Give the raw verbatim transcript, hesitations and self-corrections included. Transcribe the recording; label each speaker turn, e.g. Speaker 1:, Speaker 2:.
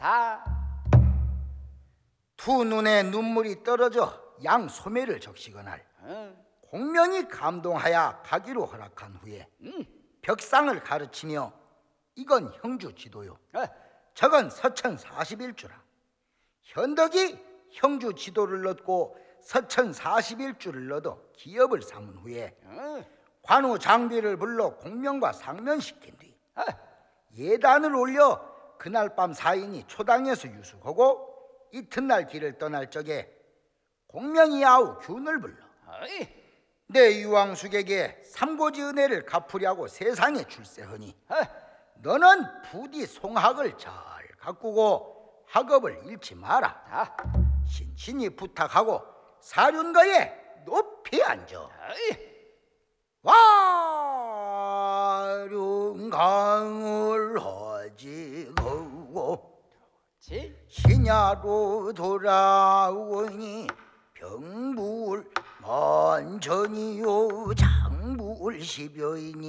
Speaker 1: 다.
Speaker 2: 두 눈에 눈물이 떨어져 양 소매를 적시거날
Speaker 1: 어.
Speaker 2: 공명이 감동하여 가기로 허락한 후에
Speaker 1: 음.
Speaker 2: 벽상을 가르치며 이건 형주 지도요
Speaker 1: 어.
Speaker 2: 저건 서천 사십일 주라. 현덕이 형주 지도를 넣고 서천 사십일 주를 넣어 기업을 삼은 후에
Speaker 1: 어.
Speaker 2: 관우 장비를 불러 공명과 상면시킨 뒤
Speaker 1: 어.
Speaker 2: 예단을 올려 그날 밤 사인이 초당에서 유숙하고 이튿날 길을 떠날 적에 공명이 아우 균을 불러
Speaker 1: 어이.
Speaker 2: 내 유왕숙에게 삼고지 은혜를 갚으려고 세상에 출세하니
Speaker 1: 어.
Speaker 2: 너는 부디 송학을 잘 가꾸고 학업을 잃지 마라.
Speaker 1: 다.
Speaker 2: 신신이 부탁하고 사륜거에 높이 앉아
Speaker 1: 어이.
Speaker 2: 와륜강을 허지고
Speaker 1: 지.
Speaker 2: 신야로 돌아오니 병불 만전이요 장불 십여이니